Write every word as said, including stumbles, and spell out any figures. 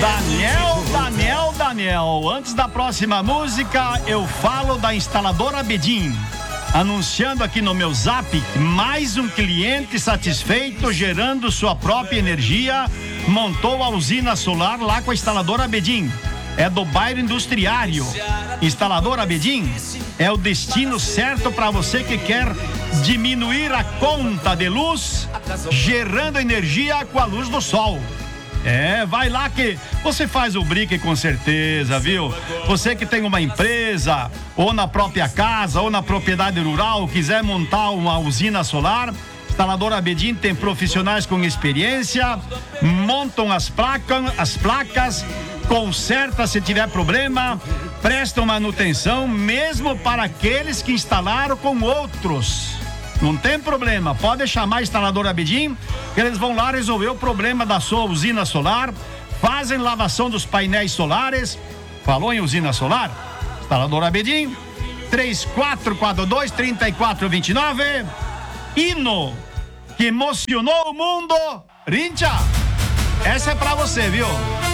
Daniel, Daniel, Daniel. Antes da próxima música, eu falo da instaladora Bedin. Anunciando aqui no meu zap, mais um cliente satisfeito gerando sua própria energia, montou a usina solar lá com a instaladora Bedin. É do bairro Industriário. Instaladora Bedin é o destino certo para você que quer diminuir a conta de luz, gerando energia com a luz do sol. É, vai lá que você faz o brique com certeza, viu? Você que tem uma empresa, ou na própria casa, ou na propriedade rural, quiser montar uma usina solar, instaladora Bedin tem profissionais com experiência, montam as placas, as placas, conserta se tiver problema, prestam manutenção, mesmo para aqueles que instalaram com outros. Não tem problema, pode chamar a instaladora Bedin, que eles vão lá resolver o problema da sua usina solar, fazem lavação dos painéis solares. Falou em usina solar? Instaladora Bedin, três quatro quatro dois, três quatro dois nove. Hino que emocionou o mundo. Rincha, essa é pra você, viu?